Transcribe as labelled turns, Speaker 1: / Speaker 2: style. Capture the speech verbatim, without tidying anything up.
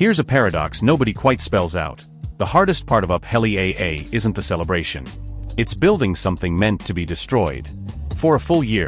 Speaker 1: Here's a paradox nobody quite spells out. The hardest part of Upheli A A isn't the celebration. It's building something meant to be destroyed. For a full year,